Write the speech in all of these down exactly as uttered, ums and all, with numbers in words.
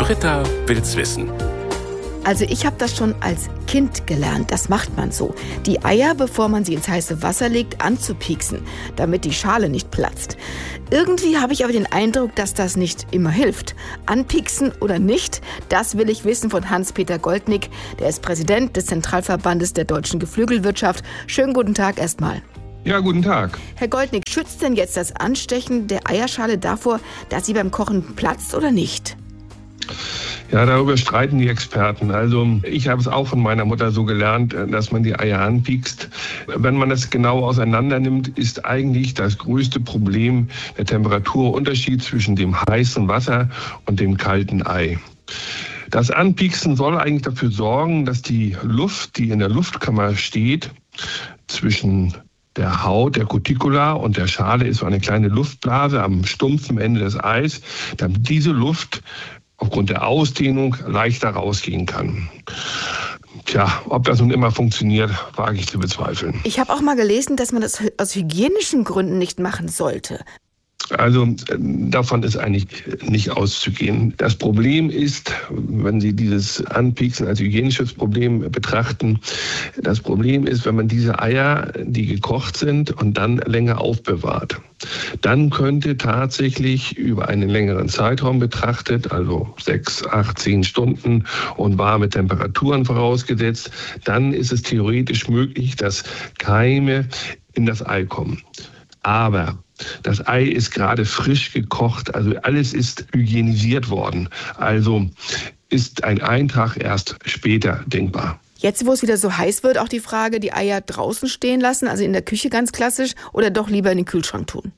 Britta will's wissen. Also ich habe das schon als Kind gelernt, das macht man so. Die Eier, bevor man sie ins heiße Wasser legt, anzupieksen, damit die Schale nicht platzt. Irgendwie habe ich aber den Eindruck, dass das nicht immer hilft. Anpieksen oder nicht, das will ich wissen von Hans-Peter Goldnick. Der ist Präsident des Zentralverbandes der deutschen Geflügelwirtschaft. Schönen guten Tag erstmal. Ja, guten Tag. Herr Goldnick, schützt denn jetzt das Anstechen der Eierschale davor, dass sie beim Kochen platzt oder nicht? Ja, darüber streiten die Experten. Also ich habe es auch von meiner Mutter so gelernt, dass man die Eier anpiekst. Wenn man das genau auseinander nimmt, ist eigentlich das größte Problem der Temperaturunterschied zwischen dem heißen Wasser und dem kalten Ei. Das Anpieksen soll eigentlich dafür sorgen, dass die Luft, die in der Luftkammer steht, zwischen der Haut, der Cuticula und der Schale ist so eine kleine Luftblase am stumpfen Ende des Eis, damit diese Luft aufgrund der Ausdehnung leichter rausgehen kann. Tja, ob das nun immer funktioniert, wage ich zu bezweifeln. Ich habe auch mal gelesen, dass man das aus hygienischen Gründen nicht machen sollte. Also davon ist eigentlich nicht auszugehen. Das Problem ist, wenn Sie dieses Anpieksen als hygienisches Problem betrachten, das Problem ist, wenn man diese Eier, die gekocht sind und dann länger aufbewahrt, dann könnte tatsächlich über einen längeren Zeitraum betrachtet, also sechs, acht, zehn Stunden und warme Temperaturen vorausgesetzt, dann ist es theoretisch möglich, dass Keime in das Ei kommen. Aber das Ei ist gerade frisch gekocht, also alles ist hygienisiert worden. Also ist ein Eintrag erst später denkbar. Jetzt, wo es wieder so heiß wird, auch die Frage, die Eier draußen stehen lassen, also in der Küche ganz klassisch, oder doch lieber in den Kühlschrank tun?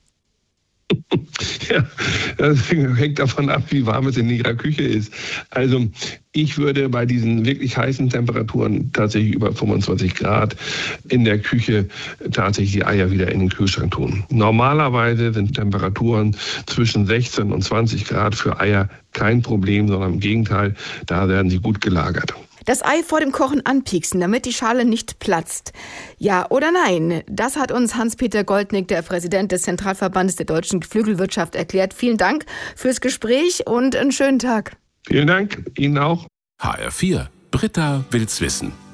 Ja, das hängt davon ab, wie warm es in Ihrer Küche ist. Also ich würde bei diesen wirklich heißen Temperaturen, tatsächlich über fünfundzwanzig Grad, in der Küche tatsächlich die Eier wieder in den Kühlschrank tun. Normalerweise sind Temperaturen zwischen sechzehn und zwanzig Grad für Eier kein Problem, sondern im Gegenteil, da werden sie gut gelagert. Das Ei vor dem Kochen anpieksen, damit die Schale nicht platzt. Ja oder nein? Das hat uns Hans-Peter Goldnick, der Präsident des Zentralverbandes der deutschen Geflügelwirtschaft, erklärt. Vielen Dank fürs Gespräch und einen schönen Tag. Vielen Dank, Ihnen auch. H R vier, Britta will's wissen.